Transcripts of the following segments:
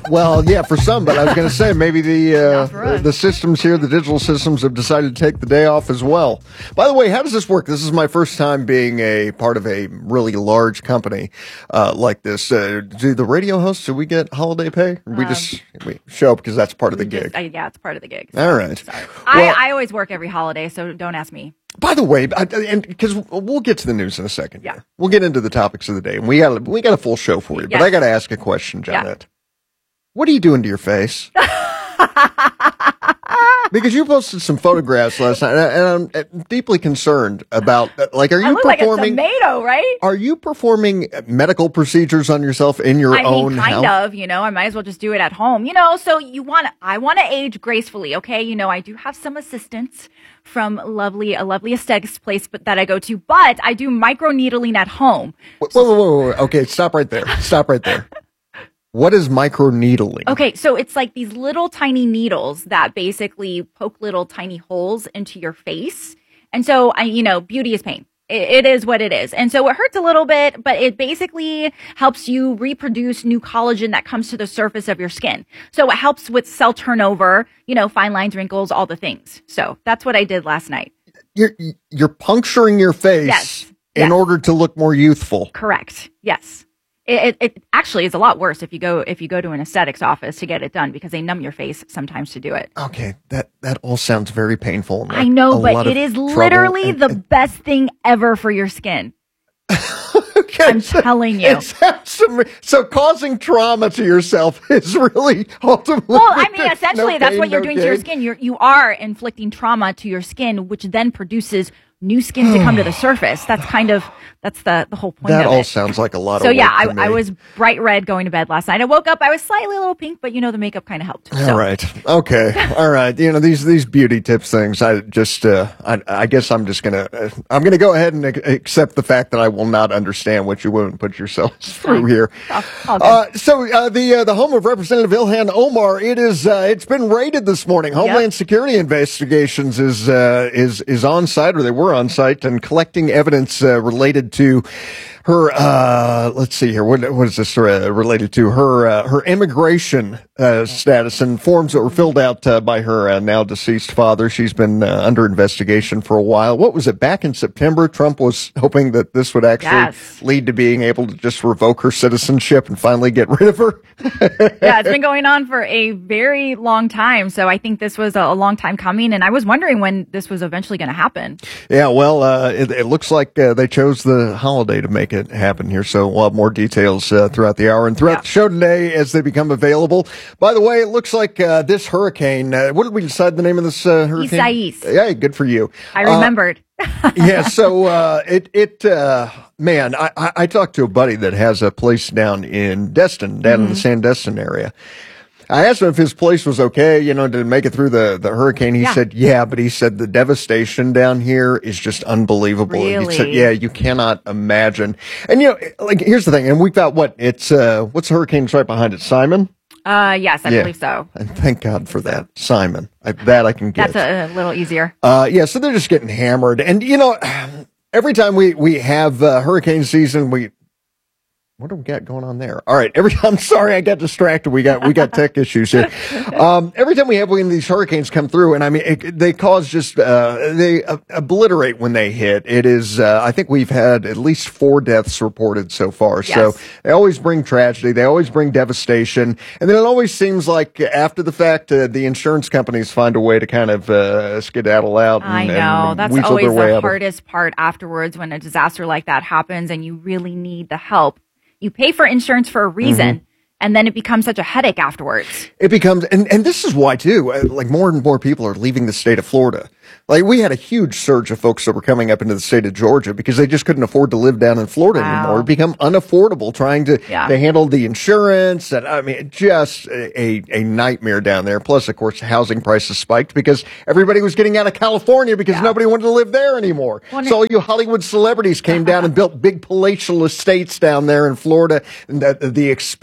Well, yeah, for some, but I was going to say maybe Not for us. the systems here, the digital systems, have decided to take the day off as well. By the way, how does this work? This is my first time being a part of a really large company like this. Do the radio hosts, do we get holiday pay? Or we show up because that's part of the gig. Yeah, it's part of the gig. All right. Sorry. Well- I always work every holiday, so don't ask me. By the way, and because we'll get to the news in a second. Yeah. Here. We'll get into the topics of the day, and we got a full show for you. But Yes. I got to ask a question, Yeah. Janet. What are you doing to your face? Because you posted some photographs last night, and I'm deeply concerned about. Like, are I you look like a performing? tomato, right? Are you performing medical procedures on yourself in your I own mean, kind house? of, I might as well just do it at home, so I want to age gracefully. Okay. I do have some assistance from a lovely aesthetics place, that I go to, but I do micro needling at home. Whoa. Okay, stop right there. Stop right there. What is microneedling? Okay. So it's like these little tiny needles that basically poke little tiny holes into your face. And so beauty is pain. It is what it is. And so it hurts a little bit, but it basically helps you reproduce new collagen that comes to the surface of your skin. So it helps with cell turnover, fine lines, wrinkles, all the things. So that's what I did last night. You're puncturing your face Yes. in Yes. order to look more youthful. Correct. Yes. It actually is a lot worse if you go to an aesthetics office to get it done because they numb your face sometimes to do it. Okay, that all sounds very painful. and I like know, a lot but of it is trouble. literally And- the best thing ever for your skin. okay, I'm telling you. it sounds so causing trauma to yourself is really ultimately. Well, I mean, essentially, no that's pain, what you're no doing to your gain. skin. You are inflicting trauma to your skin, which then produces new skin to come to the surface. That's the whole point That of all it. sounds like a lot So of yeah, work to I me. was bright red going to bed last night. I woke up, I was slightly a little pink, but the makeup kind of helped. So. All right. Okay. All right. These beauty tips things. I just I guess I'm just gonna go ahead and accept the fact that I will not understand what you won't put yourselves through here. All good. So the home of Representative Ilhan Omar, it's been raided this morning. Homeland Security Investigations is on site, or they were on site, and collecting evidence related to her. Let's see here. What is this related to? Her immigration status and forms that were filled out by her now deceased father. She's been under investigation for a while. What was it? Back in September, Trump was hoping that this would actually lead to being able to just revoke her citizenship and finally get rid of her. Yeah, it's been going on for a very long time. So I think this was a long time coming, and I was wondering when this was eventually going to happen. Yeah, well, it looks like they chose the holiday to make it happen here. So we'll have more details throughout the hour and throughout the show today as they become available. By the way, it looks like this hurricane, what did we decide the name of this hurricane? Isaias. Yeah, good for you. I remembered. Yeah, so man, I talked to a buddy that has a place down in Destin, down in the Sandestin area. I asked him if his place was okay, did it make it through the hurricane? He said, yeah, but he said the devastation down here is just unbelievable. Really? He said, yeah, you cannot imagine. And, here's the thing, and we've got what's the hurricane's right behind it? Simon? Yes, I believe so. And thank God for that. Simon. That I can get. That's a little easier. Yeah, so they're just getting hammered. And, every time we have hurricane season, what do we got going on there? All right. I'm sorry, I got distracted. We got tech issues here. Every time we have one of these hurricanes come through, and I mean, they cause just, they obliterate when they hit. It is, I think we've had at least 4 deaths reported so far. Yes. So they always bring tragedy. They always bring devastation. And then it always seems like after the fact, the insurance companies find a way to kind of, skedaddle out. I know. and That's weasel always their way the out of- hardest part afterwards when a disaster like that happens and you really need the help. You pay for insurance for a reason, and then it becomes such a headache afterwards. It becomes, and this is why too, like more and more people are leaving the state of Florida. Like we had a huge surge of folks that were coming up into the state of Georgia because they just couldn't afford to live down in Florida anymore. It become unaffordable trying to handle the insurance. And I mean, just a nightmare down there. Plus, of course, housing prices spiked because everybody was getting out of California because nobody wanted to live there anymore. So all you Hollywood celebrities came down and built big palatial estates down there in Florida. And the expansion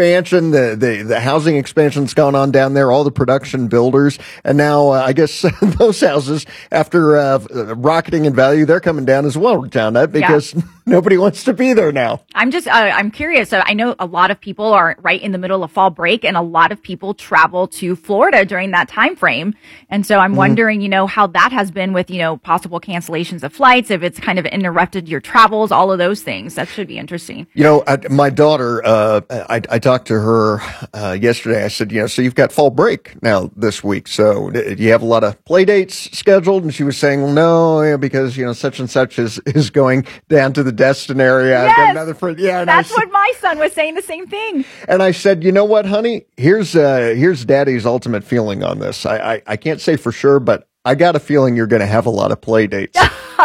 happen. The housing expansion's gone on down there, all the production builders. And now, I guess those houses, after rocketing in value, they're coming down as well, Janet, because nobody wants to be there now. I'm curious. So I know a lot of people are right in the middle of fall break, and a lot of people travel to Florida during that time frame. And so I'm wondering, how that has been with, possible cancellations of flights, if it's kind of interrupted your travels, all of those things. That should be interesting. My daughter, I talked to her yesterday. I said, so you've got fall break now this week. So do you have a lot of play dates scheduled? And she was saying, well, no, because, such and such is going down to the Destin area. Yes, I've got another friend. Yeah, that's what my son was saying, the same thing. And I said, you know what, honey? Here's Daddy's ultimate feeling on this. I can't say for sure, but I got a feeling you're going to have a lot of play dates.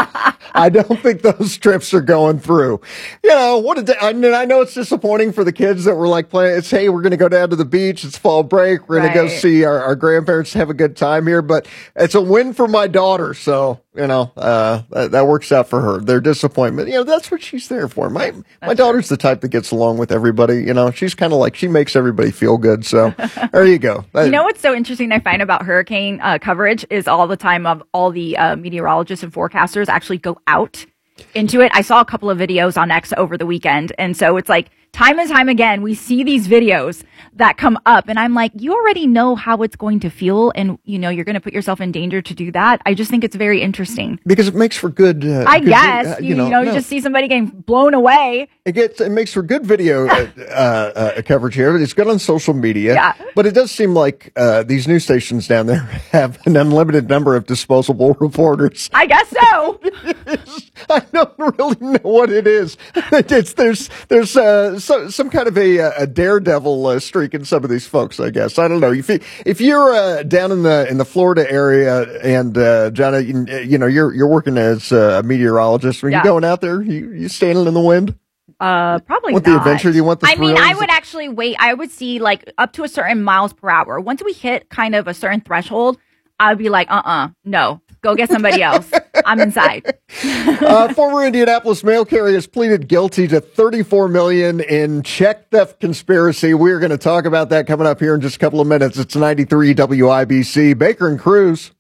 I don't think those trips are going through. I know it's disappointing for the kids that were like playing. It's, hey, we're going to go down to the beach. It's fall break. We're going to go see our grandparents, have a good time here. But it's a win for my daughter. So, that works out for her. Their disappointment, that's what she's there for. My daughter's the type that gets along with everybody. She's kind of like, she makes everybody feel good. So there you go. What's so interesting I find about hurricane coverage is all the time of all the meteorologists and forecasters actually go out into it. I saw a couple of videos on X over the weekend. And so it's like time and time again, we see these videos that come up and I'm like, you already know how it's going to feel. And, you're going to put yourself in danger to do that. I just think it's very interesting. Because it makes for good, you just see somebody getting blown away. It makes for good video coverage here. It's good on social media. Yeah. But it does seem like these news stations down there have an unlimited number of disposable reporters. I guess so. I don't really know what it is. There's some kind of a daredevil streak in some of these folks, I guess. I don't know. If you're down in the Florida area and Jonna, you're working as a meteorologist, are you going out there? You standing in the wind? Probably want not. The adventure? Do you want the thrills? I would actually wait. I would see like up to a certain miles per hour. Once we hit kind of a certain threshold, I would be like, no. Go get somebody else. I'm inside. Former Indianapolis mail carrier has pleaded guilty to $34 million in check theft conspiracy. We're going to talk about that coming up here in just a couple of minutes. It's 93 WIBC. Baker and Cruz.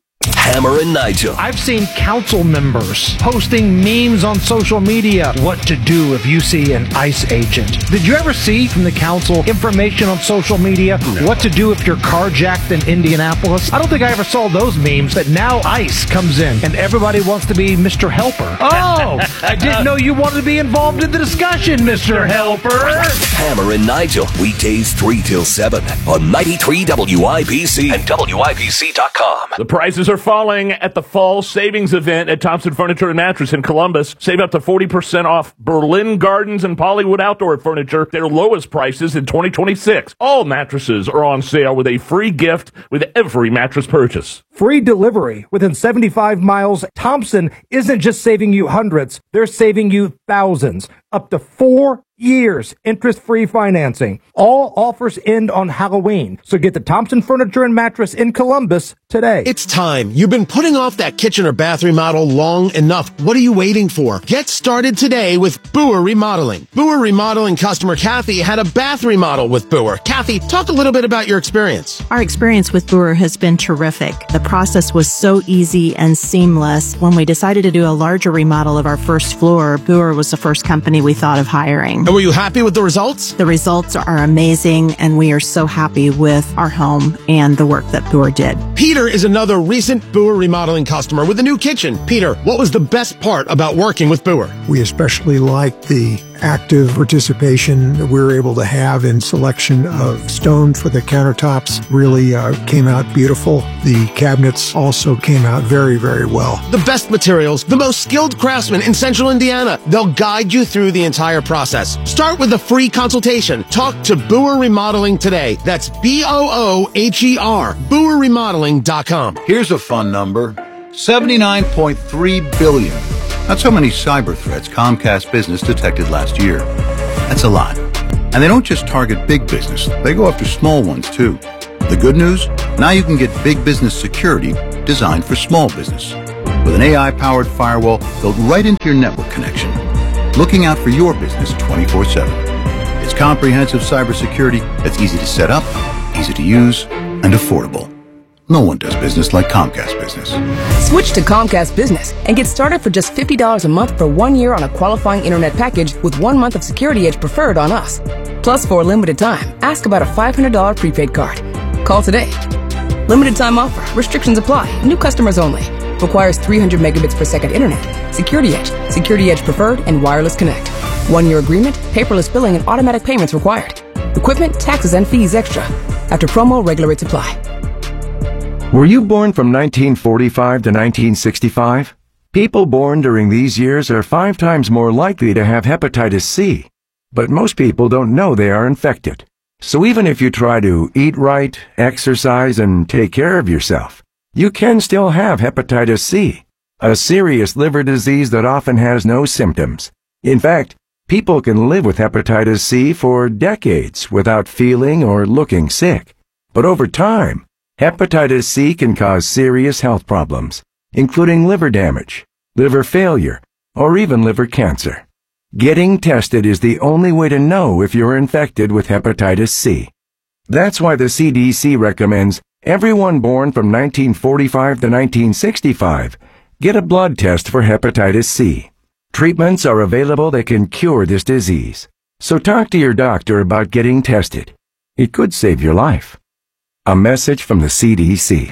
Hammer and Nigel. I've seen council members posting memes on social media. What to do if you see an ICE agent. Did you ever see from the council information on social media? No. What to do if you're carjacked in Indianapolis? I don't think I ever saw those memes, but now ICE comes in and everybody wants to be Mr. Helper. Oh, I didn't know you wanted to be involved in the discussion, Mr. Helper. Hammer and Nigel, weekdays 3 till 7 on 93 WIBC and WIBC.com. The prices are falling at the fall savings event at Thompson Furniture and Mattress in Columbus. Save up to 40% off Berlin Gardens and Pollywood Outdoor Furniture, their lowest prices in 2026. All mattresses are on sale with a free gift with every mattress purchase. Free delivery within 75 miles. Thompson isn't just saving you hundreds, they're saving you thousands. Up to 4 years interest-free financing. All offers end on Halloween. So get the Thompson Furniture and Mattress in Columbus today. It's time. You've been putting off that kitchen or bath remodel long enough. What are you waiting for? Get started today with Boer Remodeling. Boer Remodeling customer Kathy had a bath remodel with Boer. Kathy, talk a little bit about your experience. Our experience with Boer has been terrific. The process was so easy and seamless. When we decided to do a larger remodel of our first floor, Boer was the first company we thought of hiring. And were you happy with the results? The results are amazing, and we are so happy with our home and the work that Boer did. Peter is another recent Boer Remodeling customer with a new kitchen. Peter, what was the best part about working with Boer? We especially liked the active participation that we were able to have in selection of stone for the countertops. Really came out beautiful. The cabinets also came out very, very well. The best materials, the most skilled craftsmen in Central Indiana. They'll guide you through the entire process. Start with a free consultation. Talk to Boer Remodeling today. That's BOOHER, BoerRemodeling.com. Here's a fun number. 79.3 billion. That's how many cyber threats Comcast Business detected last year. That's a lot. And they don't just target big business. They go after small ones, too. The good news? Now you can get big business security designed for small business. With an AI-powered firewall built right into your network connection. Looking out for your business 24/7. It's comprehensive cybersecurity that's easy to set up, easy to use, and affordable. No one does business like Comcast Business. Switch to Comcast Business and get started for just $50 a month for 1 year on a qualifying internet package with 1 month of Security Edge Preferred on us. Plus, for a limited time, ask about a $500 prepaid card. Call today. Limited time offer. Restrictions apply. New customers only. Requires 300 megabits per second internet. Security Edge, Security Edge Preferred, and Wireless Connect. 1 year agreement, paperless billing, and automatic payments required. Equipment, taxes, and fees extra. After promo, regular rates apply. Were you born from 1945 to 1965? People born during these years are 5 times more likely to have hepatitis C. But most people don't know they are infected. So even if you try to eat right, exercise, and take care of yourself, you can still have hepatitis C, a serious liver disease that often has no symptoms. In fact, people can live with hepatitis C for decades without feeling or looking sick. But over time, hepatitis C can cause serious health problems, including liver damage, liver failure, or even liver cancer. Getting tested is the only way to know if you're infected with hepatitis C. That's why the CDC recommends everyone born from 1945 to 1965 get a blood test for hepatitis C. Treatments are available that can cure this disease. So talk to your doctor about getting tested. It could save your life. A message from the CDC.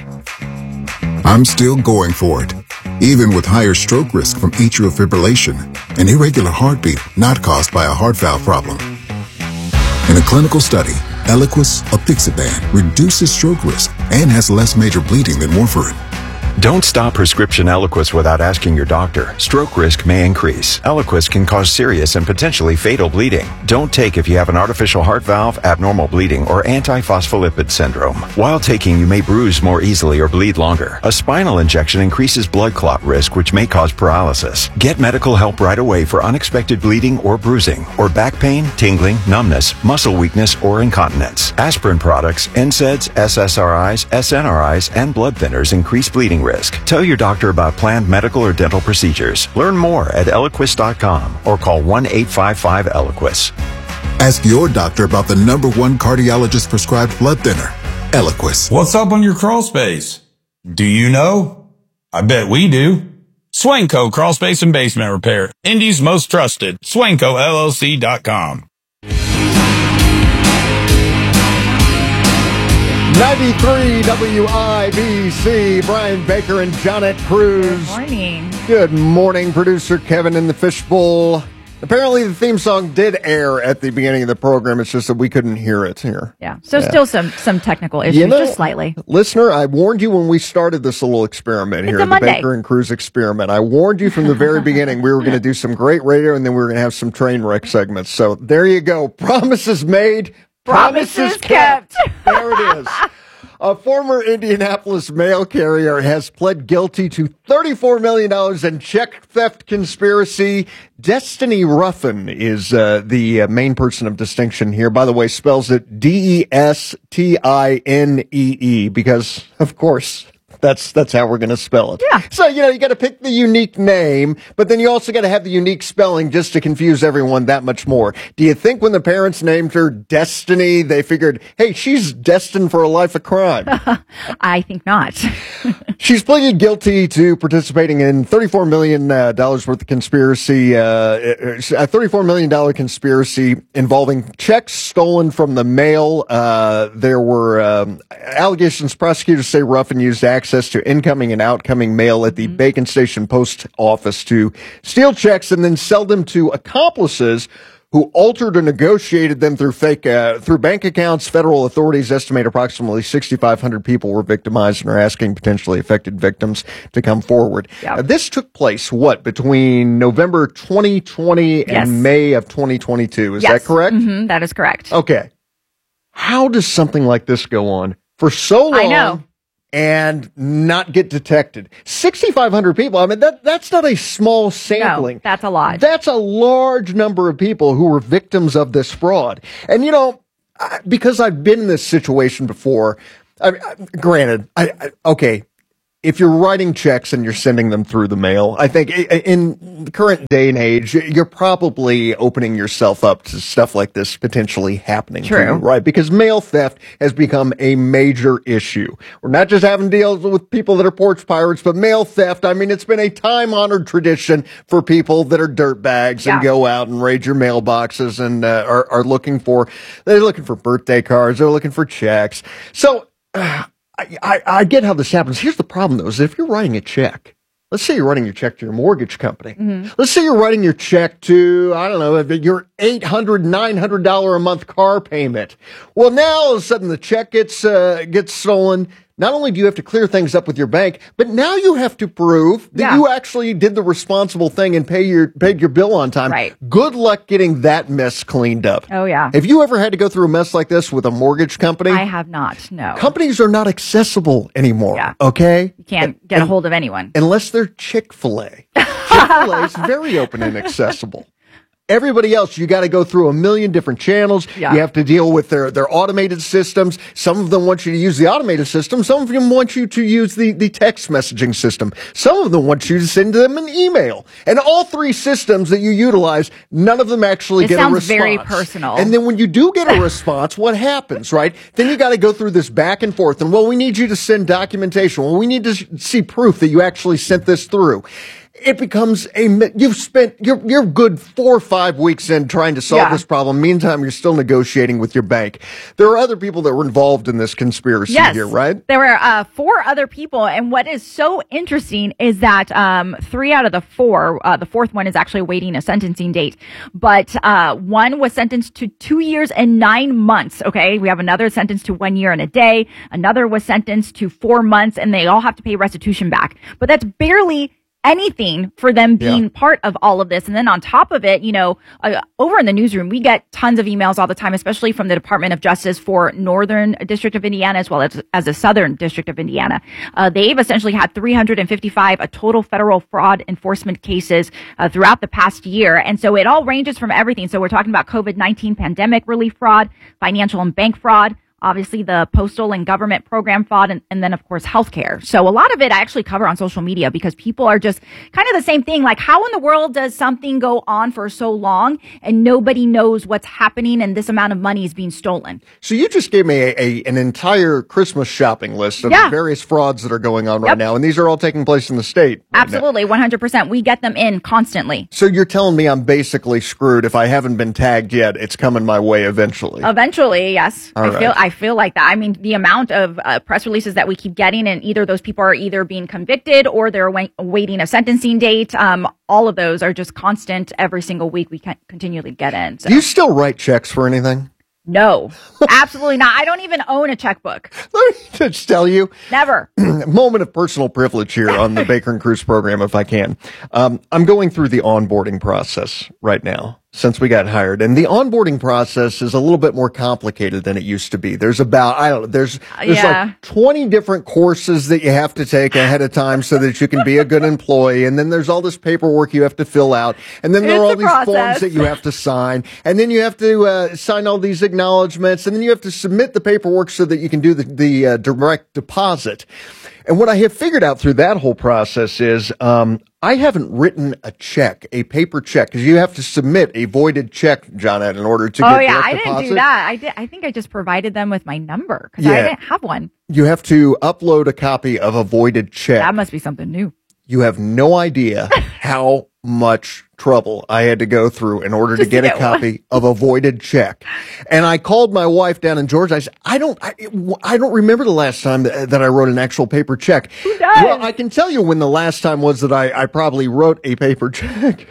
I'm still going for it, even with higher stroke risk from atrial fibrillation, an irregular heartbeat not caused by a heart valve problem. In a clinical study, Eliquis apixaban reduces stroke risk and has less major bleeding than warfarin. Don't stop prescription Eliquis without asking your doctor. Stroke risk may increase. Eliquis can cause serious and potentially fatal bleeding. Don't take if you have an artificial heart valve, abnormal bleeding, or antiphospholipid syndrome. While taking, you may bruise more easily or bleed longer. A spinal injection increases blood clot risk, which may cause paralysis. Get medical help right away for unexpected bleeding or bruising, or back pain, tingling, numbness, muscle weakness, or incontinence. Aspirin products, NSAIDs, SSRIs, SNRIs, and blood thinners increase bleeding risk. Tell your doctor about planned medical or dental procedures. Learn more at Eliquis.com or call 1-855-ELIQUIS. Ask your doctor about the #1 cardiologist prescribed blood thinner, Eliquis. What's up on your crawl space? Do you know? I bet we do. Swanco Crawl Space and Basement Repair. Indy's most trusted. SwancoLLC.com. 93 WIBC, Brian Baker and Jonette Cruz. Good morning. Good morning, producer Kevin in the fishbowl. Apparently the theme song did air at the beginning of the program. It's just that we couldn't hear it here. Yeah. So still some technical issues, just slightly. Listener, I warned you when we started this little experiment here, the Baker and Cruz experiment. I warned you from the very beginning we were going to do some great radio and then we were going to have some train wreck segments. So there you go. Promises made. Promises kept. There it is. A former Indianapolis mail carrier has pled guilty to $34 million in check theft conspiracy. Destiny Ruffin is the main person of distinction here. By the way, spells it Destinee because, of course, that's how we're going to spell it. Yeah. So, you got to pick the unique name, but then you also got to have the unique spelling just to confuse everyone that much more. Do you think when the parents named her Destiny, they figured, hey, she's destined for a life of crime? I think not. She's pleaded guilty to participating in $34 million worth of conspiracy, a $34 million conspiracy involving checks stolen from the mail. There were allegations prosecutors say Ruffin used access to incoming and outgoing mail at the Bacon Station Post Office to steal checks and then sell them to accomplices who altered or negotiated them through through bank accounts. Federal authorities estimate approximately 6,500 people were victimized and are asking potentially affected victims to come forward. Yep. This took place, between November 2020 and May of 2022. Is that correct? Mm-hmm, that is correct. Okay. How does something like this go on for so long? I know. And not get detected? 6,500 people. I mean, that's not a small sampling. No, that's a lot. That's a large number of people who were victims of this fraud. And, because I've been in this situation before, granted, okay, if you're writing checks and you're sending them through the mail, I think in the current day and age, you're probably opening yourself up to stuff like this potentially happening. True. To you, right? Because mail theft has become a major issue. We're not just having deals with people that are porch pirates, but mail theft. I mean, it's been a time-honored tradition for people that are dirtbags and go out and raid your mailboxes and are looking for birthday cards, they're looking for checks. So I get how this happens. Here's the problem, though, is if you're writing a check, let's say you're writing your check to your mortgage company. Mm-hmm. Let's say you're writing your check to, I don't know, your $800, $900 a month car payment. Well, now all of a sudden the check gets stolen. Not only do you have to clear things up with your bank, but now you have to prove that you actually did the responsible thing and paid your bill on time. Right. Good luck getting that mess cleaned up. Oh, yeah. Have you ever had to go through a mess like this with a mortgage company? I have not, no. Companies are not accessible anymore, Yeah. okay? You can't get a hold of anyone. Unless they're Chick-fil-A. Chick-fil-A is very open and accessible. Everybody else, you got to go through a million different channels. Yeah. You have to deal with their automated systems. Some of them want you to use the automated system. Some of them want you to use the text messaging system. Some of them want you to send them an email. And all three systems that you utilize, none of them actually get a response. It sounds very personal. And then when you do get a response, what happens, right? Then you got to go through this back and forth. And, well, we need you to send documentation. Well, we need to see proof that you actually sent this through. It becomes you've spent you're good 4 or 5 weeks in trying to solve this problem. Meantime, you're still negotiating with your bank. There are other people that were involved in this conspiracy here, right? There were 4 other people, and what is so interesting is that 3 out of the 4, the fourth one is actually awaiting a sentencing date, but one was sentenced to 2 years and 9 months. Okay, we have another sentenced to 1 year and a day. Another was sentenced to 4 months, and they all have to pay restitution back. But that's barely anything for them being part of all of this. And then on top of it, over in the newsroom, we get tons of emails all the time, especially from the Department of Justice for Northern District of Indiana, as well as the Southern District of Indiana. They've essentially had 355 total federal fraud enforcement cases throughout the past year. And so it all ranges from everything. So we're talking about COVID-19 pandemic relief fraud, financial and bank fraud, obviously the postal and government program fraud, and then, of course, healthcare. So a lot of it I actually cover on social media because people are just kind of the same thing. Like, how in the world does something go on for so long and nobody knows what's happening and this amount of money is being stolen? So you just gave me an entire Christmas shopping list of the various frauds that are going on right now, and these are all taking place in the state. Absolutely, 100%. We get them in constantly. So you're telling me I'm basically screwed if I haven't been tagged yet. It's coming my way eventually. Eventually, yes. I feel like that. I mean, the amount of press releases that we keep getting, and either those people are either being convicted or they're awaiting a sentencing date. All of those are just constant. Every single week we can continually get in. So. Do you still write checks for anything? No, absolutely not. I don't even own a checkbook. Let me just tell you. Never. Moment of personal privilege here on the Baker and Cruz program, if I can. I'm going through the onboarding process right now since we got hired. And the onboarding process is a little bit more complicated than it used to be. There's there's like 20 different courses that you have to take ahead of time so that you can be a good employee. And then there's all this paperwork you have to fill out. And then there are all these forms that you have to sign. And then you have to sign all these acknowledgments. And then you have to submit the paperwork so that you can do the direct deposit. And what I have figured out through that whole process is I haven't written a check, a paper check, because you have to submit a voided check, Johnette, in order to get direct deposit. I didn't do that. I think I just provided them with my number because I didn't have one. You have to upload a copy of a voided check. That must be something new. You have no idea how much trouble I had to go through in order to get a copy of a voided check. And I called my wife down in Georgia. I said, I don't remember the last time that I wrote an actual paper check. Who does? Well, I can tell you when the last time was that I probably wrote a paper check.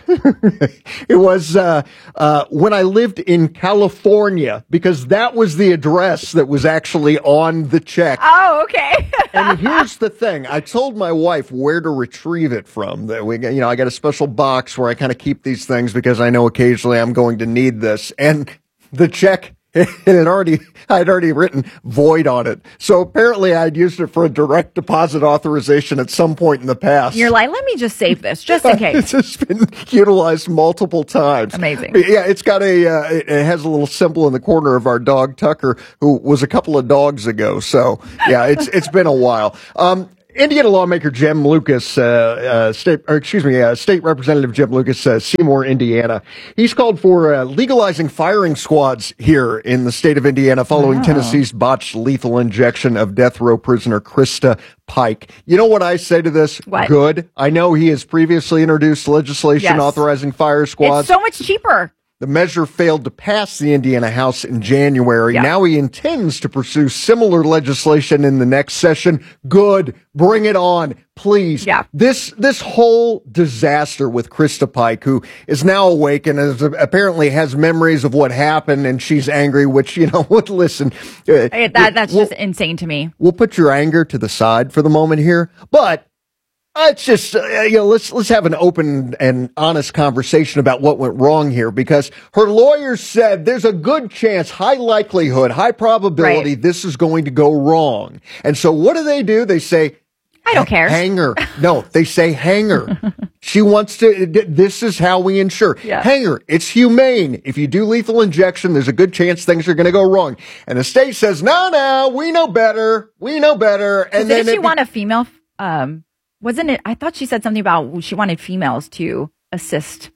It was when I lived in California, because that was the address that was actually on the check. Oh, okay. And here's the thing. I told my wife where to retrieve it from. I got a special box where I kind of keep these things because I know occasionally I'm going to need this. And the check, I'd already written void on it. So apparently I'd used it for a direct deposit authorization at some point in the past. You're like, let me just save this just in case. It's just been utilized multiple times. Amazing. Yeah, it's got it has a little symbol in the corner of our dog Tucker, who was a couple of dogs ago. So yeah, it's been a while. Indiana lawmaker Jim Lucas, State Representative Jim Lucas, Seymour, Indiana. He's called for legalizing firing squads here in the state of Indiana following Tennessee's botched lethal injection of death row prisoner Krista Pike. You know what I say to this? What? Good. I know he has previously introduced legislation authorizing fire squads. It's so much cheaper. The measure failed to pass the Indiana House in January. Yeah. Now he intends to pursue similar legislation in the next session. Good. Bring it on, please. Yeah. This whole disaster with Krista Pike, who is now awake and apparently has memories of what happened, and she's angry, which, listen. That's just insane to me. We'll put your anger to the side for the moment here, but it's just, let's have an open and honest conversation about what went wrong here, because her lawyers said there's a good chance, high likelihood, high probability this is going to go wrong. And so what do? They say, I don't care. Hang her. No, they say hang her. She wants to, this is how we ensure. Yeah. Hang her. It's humane. If you do lethal injection, there's a good chance things are going to go wrong. And the state says, no, we know better. We know better. And then didn't she want a female, wasn't it? I thought she said something about she wanted females to assist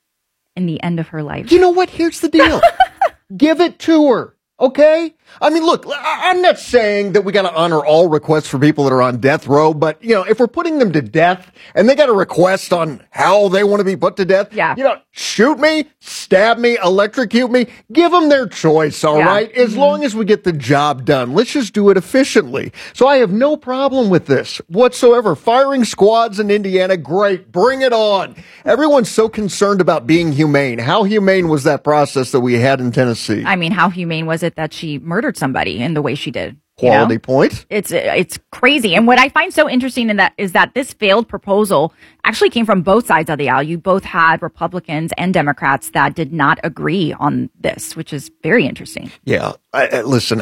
in the end of her life. You know what? Here's the deal. Give it to her. Okay? I mean, look, I'm not saying that we got to honor all requests for people that are on death row, but, if we're putting them to death and they got a request on how they want to be put to death, shoot me, stab me, electrocute me, give them their choice, all right? As long as we get the job done. Let's just do it efficiently. So I have no problem with this whatsoever. Firing squads in Indiana, great. Bring it on. Everyone's so concerned about being humane. How humane was that process that we had in Tennessee? I mean, how humane was it that she murdered somebody in the way she did? Quality point. It's crazy. And what I find so interesting in that is that this failed proposal actually came from both sides of the aisle. You both had Republicans and Democrats that did not agree on this, which is very interesting. Yeah. Listen,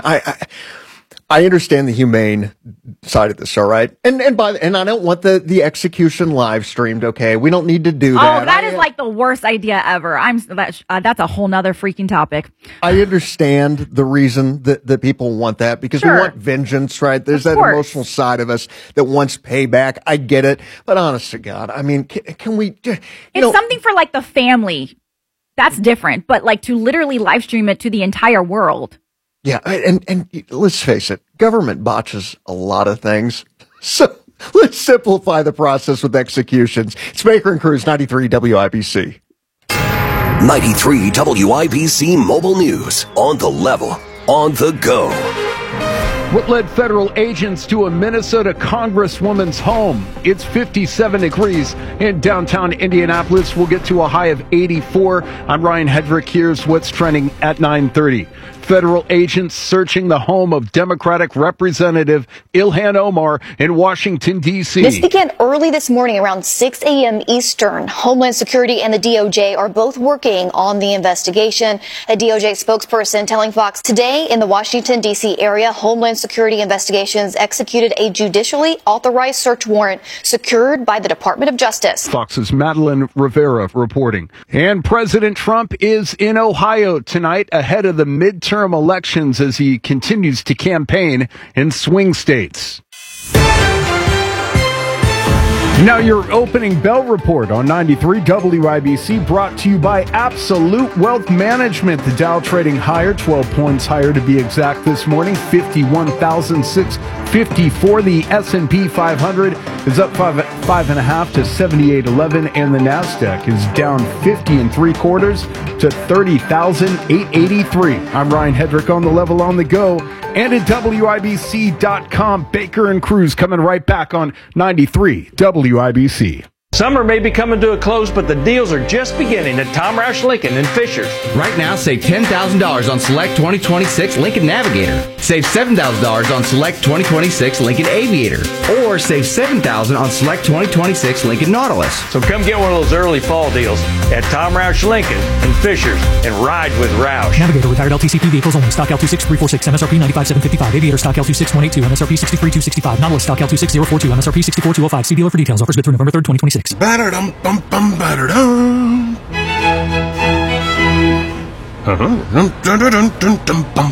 I understand the humane side of this, all right? And I don't want the execution live streamed, okay? We don't need to do that. Oh, that is like the worst idea ever. That's a whole nother freaking topic. I understand the reason that people want that, because we want vengeance, right? There's that emotional side of us that wants payback. I get it. But honest to God, I mean, can we... It's something for like the family. That's different. But like to literally live stream it to the entire world. Yeah, and let's face it, government botches a lot of things. So let's simplify the process with executions. It's Baker and Cruz, 93 WIBC. 93 WIBC Mobile News. On the level, on the go. What led federal agents to a Minnesota congresswoman's home? It's 57 degrees in downtown Indianapolis. We'll get to a high of 84. I'm Ryan Hedrick. Here's what's trending at 9:30. Federal agents searching the home of Democratic Representative Ilhan Omar in Washington, D.C. This began early this morning around 6 a.m. Eastern. Homeland Security and the DOJ are both working on the investigation. A DOJ spokesperson telling Fox today in the Washington, D.C. area, Homeland Security Investigations executed a judicially authorized search warrant secured by the Department of Justice. Fox's Madeline Rivera reporting. And President Trump is in Ohio tonight ahead of the midterm elections as he continues to campaign in swing states. Now your opening bell report on 93 WIBC, brought to you by Absolute Wealth Management. The Dow trading higher, 12 points higher to be exact this morning, 51,654. The S&P 500 is up 5.5 to 7811, and the Nasdaq is down 50 3/4 to 30,883. I'm Ryan Hedrick on the level, on the go, and at WIBC.com. Baker and Cruz coming right back on 93 WIBC. Summer may be coming to a close, but the deals are just beginning at Tom Roush Lincoln in Fishers. Right now, save $10,000 on select 2026 Lincoln Navigator. Save $7,000 on select 2026 Lincoln Aviator. Or save $7,000 on select 2026 Lincoln Nautilus. So come get one of those early fall deals at Tom Roush Lincoln in Fishers and ride with Roush. Navigator retired LTCP vehicles only. Stock L26346, MSRP 95,755. Aviator stock L26182, MSRP 63,265. Nautilus stock L26042, MSRP 64,205. See dealer for details. Offers good through November 3rd, 2026. Batter-dum, bum, batter-dum. Dum, dum, dum, dum, dum, bum,